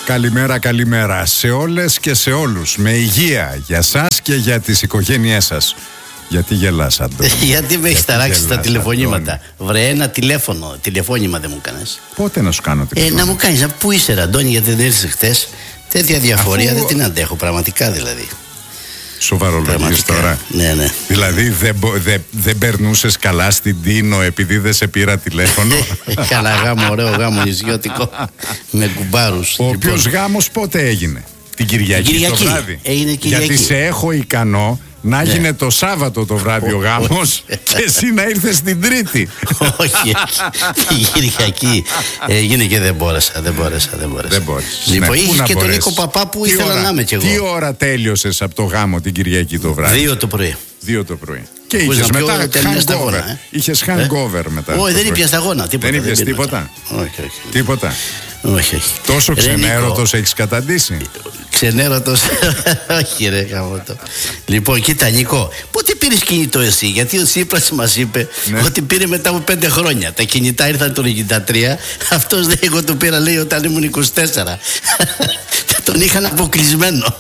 Καλημέρα, καλημέρα σε όλες και σε όλους. Με υγεία για σας και για τις οικογένειές σας. Γιατί γελάς, Αντώνη? Γιατί με έχεις ταράξει στα τηλεφωνήματα? Βρε, ένα τηλεφώνημα δεν μου κάνεις. Πότε να σου κάνω τηλεφώνημα? Να μου κάνεις, πού είσαι, Αντώνη, γιατί δεν ήρθες χτες? Τέτοια διαφορία δεν την αντέχω, πραγματικά δηλαδή. Σοβαρολογείς τώρα? Ναι. Δηλαδή δεν περνούσες καλά στην Τίνο επειδή δεν σε πήρα τηλέφωνο? Καλά γάμο, ωραίο γάμο νησιώτικο με κουμπάρους. Ο οποίος γάμος πότε έγινε? Την Κυριακή το βράδυ? Έγινε Κυριακή. Γιατί σε έχω ικανό να έγινε το Σάββατο το βράδυ ο γάμος και εσύ να ήρθες την Τρίτη. Όχι, την Κυριακή έγινε και δεν μπόρεσα. Λοιπόν, είχες και τον Νίκο Παπά που ήθελα να είμαι κι εγώ. Τι ώρα τέλειωσες από το γάμο την Κυριακή το βράδυ? 2 το πρωί. 2 το πρωί. Και είχες μετά hangover. Είχες hangover μετά. Όχι, δεν ήπιες αγώνα. Δεν ήπιες τίποτα? Όχι. Τίποτα? Όχι. Τόσο ξενέρωτος έχεις καταντήσει? Ξενέρωτος? Όχι ρε γαμώτο. Λοιπόν, κοίτα Νικό, πότε πήρες κινητό εσύ? Γιατί ο Τσίπρας μας είπε ότι πήρε μετά από 5 χρόνια. Τα κινητά ήρθαν το 93. Αυτός δεν, εγώ το πήρα λέει όταν ήμουν 24. Τον είχαν αποκλεισμένο.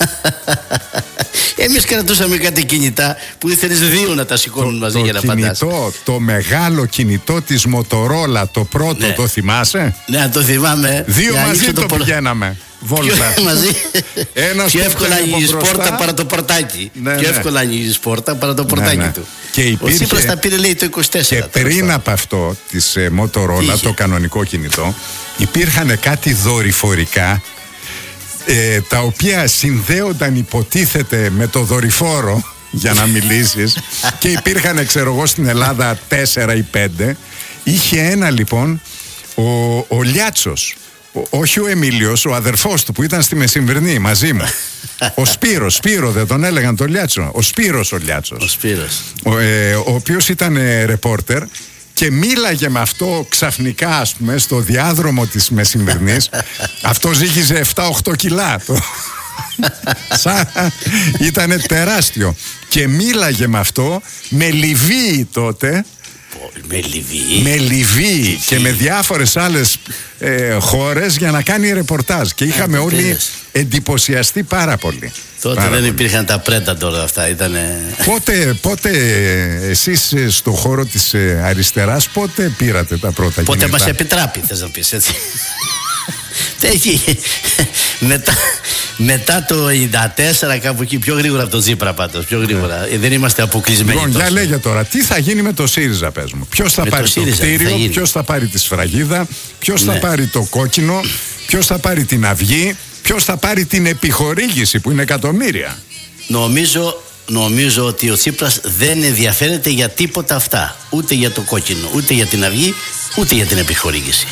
Εμείς κρατούσαμε κάτι κινητά που ήθελες 2 να τα σηκώνουν μαζί για να φαντάσεις. Το μεγάλο κινητό της Μοτορόλα, το πρώτο, το θυμάσαι? Ναι, το θυμάμαι. 2 μαζί το πηγαίναμε. Βόλτα. Μαζί. Πιο εύκολα ανοίγεις πόρτα παρά το πορτάκι. Πιο εύκολα ανοίγεις πόρτα παρά το πορτάκι του. Ο Τσίπρας τα πήρε λέει το 24. Και πριν από αυτό της Motorola, το κανονικό κινητό, υπήρχαν κάτι δορυφορικά τα οποία συνδέονταν υποτίθεται με το δορυφόρο για να μιλήσεις και υπήρχαν ξέρω εγώ στην Ελλάδα 4 ή 5. Είχε ένα λοιπόν ο Λιάτσος, όχι ο Εμίλιος, ο αδερφός του που ήταν στη Μεσημβρινή μαζί μου. Ο Σπύρο δεν τον έλεγαν τον Λιάτσο? Ο Σπύρος ο Λιάτσος. Ο οποίος ήταν ρεπόρτερ και μίλαγε με αυτό ξαφνικά, ας πούμε, στο διάδρομο της Μεσημβρινής. Αυτό ζύγιζε 7-8 κιλά. Ήτανε τεράστιο. Και μίλαγε με αυτό με Λιβύη τότε. Με Λιβύη και με διάφορες άλλες χώρες για να κάνει ρεπορτάζ. Και είχαμε όλοι εντυπωσιαστεί πάρα πολύ. Τότε δεν υπήρχαν τα πρέτα τώρα αυτά. Πότε εσείς στον χώρο της αριστεράς πότε πήρατε τα πρώτα κινητά? Πότε μας επιτράπει, θες να πεις έτσι? Μετά το 94 κάπου εκεί, πιο γρήγορα από το Τσίπρα πάντως, πιο γρήγορα. Δεν είμαστε αποκλεισμένοι. Λοιπόν, για λέγε τώρα, τι θα γίνει με το ΣΥΡΙΖΑ, πες μου? Ποιος θα πάρει το κτίριο, ποιος θα πάρει τη σφραγίδα, ποιος θα πάρει το κόκκινο, ποιος θα πάρει την αυγή, ποιος θα πάρει την επιχορήγηση που είναι εκατομμύρια? Νομίζω ότι ο Τσίπρας δεν ενδιαφέρεται για τίποτα αυτά. Ούτε για το κόκκινο, ούτε για την αυγή, ούτε για την επιχορήγηση.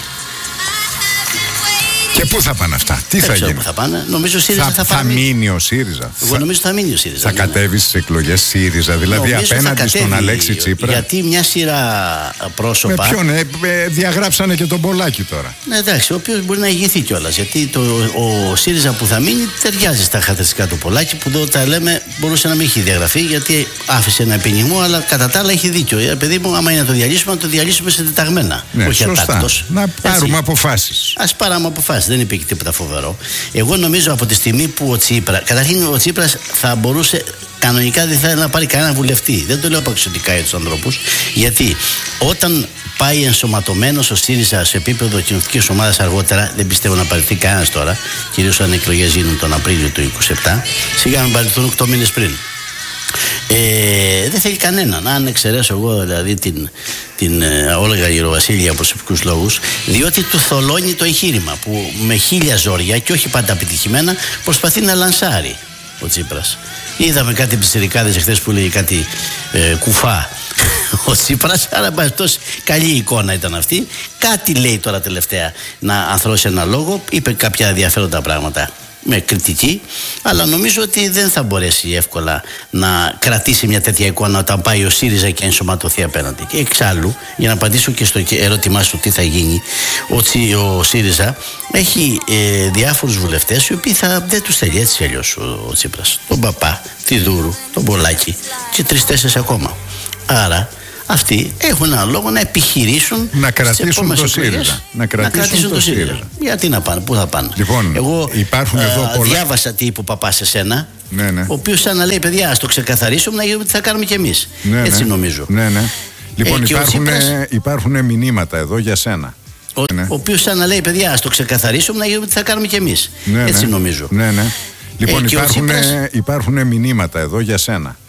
Και πού θα πάνε αυτά? Τι θα γίνει? Πού θα πάνε. Νομίζω ο ΣΥΡΙΖΑ θα μείνει ο ΣΥΡΙΖΑ. Εγώ νομίζω θα μείνει ο ΣΥΡΙΖΑ. Θα κατέβει στις εκλογές ΣΥΡΙΖΑ, δηλαδή απέναντι στον Αλέξη Τσίπρα? Γιατί μια σειρά πρόσωπα. Με ποιον? Διαγράψανε και τον Πολάκη τώρα. Ναι, εντάξει, ο οποίος μπορεί να ηγηθεί κιόλας. Γιατί ο ΣΥΡΙΖΑ που θα μείνει ταιριάζει στα χαρακτηριστικά του Πολάκη, που εδώ τα λέμε μπορούσε να μην έχει διαγραφεί, γιατί άφησε ένα επινιγμό, αλλά κατά τα άλλα έχει δίκιο. Παιδί μου, άμα είναι να το διαλύσουμε, να το διαλύσουμε σε τεταγμένα. Ναι, όχι ατάκτος. Να πάρουμε αποφάσεις. Ας πάρουμε αποφάσεις. Δεν είπε και τίποτα φοβερό. Εγώ νομίζω από τη στιγμή που καταρχήν ο Τσίπρας θα μπορούσε, κανονικά δεν θα ήθελε να πάρει κανένα βουλευτή. Δεν το λέω απαξιωτικά για τους ανθρώπους, γιατί όταν πάει ενσωματωμένος ο ΣΥΡΙΖΑ σε επίπεδο κοινωνικής ομάδας αργότερα, δεν πιστεύω να παραιτηθεί κανένας τώρα, κυρίως αν εκλογές γίνουν τον Απρίλιο του 27, σιγά μην παραιτηθούν 8 μήνες πριν. Δεν θέλει κανέναν, αν εξαιρέσω εγώ δηλαδή την Όλγα Γεροβασίλη για προσωπικούς λόγους, διότι του θολώνει το εγχείρημα που με 1000 ζόρια και όχι πάντα επιτυχημένα προσπαθεί να λανσάρει ο Τσίπρας. Είδαμε κάτι πιτσιρικάδες εχθές που λέει κάτι κουφά ο Τσίπρας, αλλά αυτός καλή εικόνα ήταν αυτή. Κάτι λέει τώρα τελευταία να ανθρώσει ένα λόγο, είπε κάποια ενδιαφέροντα πράγματα με κριτική, αλλά νομίζω ότι δεν θα μπορέσει εύκολα να κρατήσει μια τέτοια εικόνα όταν πάει ο ΣΥΡΙΖΑ και ενσωματωθεί απέναντι. Και εξάλλου, για να απαντήσω και στο ερώτημά σου τι θα γίνει, ο ΣΥΡΙΖΑ έχει διάφορους βουλευτές οι οποίοι δεν τους θέλει έτσι αλλιώς ο Τσίπρας. Τον Παπά, τη Δούρου, τον Πολάκη και 3-4 ακόμα. Άρα αυτοί έχουν ένα λόγο να επιχειρήσουν να κρατήσουν το ΣΥΡΙΖΑ. Να κρατήσουν το ΣΥΡΙΖΑ. Γιατί να πάνε, πού θα πάνε. Λοιπόν, εγώ υπάρχουν εδώ πολλά. Διάβασα τι είπε ο παπάς σε σένα. Ναι, ναι. Ο οποίος σαν να λέει: παιδιά, ας το ξεκαθαρίσουμε, να γίνουμε τι θα κάνουμε κι εμείς. Ναι, έτσι ναι. νομίζω. Ναι, ναι. Λοιπόν, υπάρχουν μηνύματα εδώ για σένα. Ο οποίος σαν να λέει: παιδιά, ας το ξεκαθαρίσουμε, να γίνουμε τι θα κάνουμε κι εμείς. Ναι, έτσι ναι. νομίζω. Ναι, ναι. Λοιπόν, υπάρχουν μηνύματα εδώ για σένα.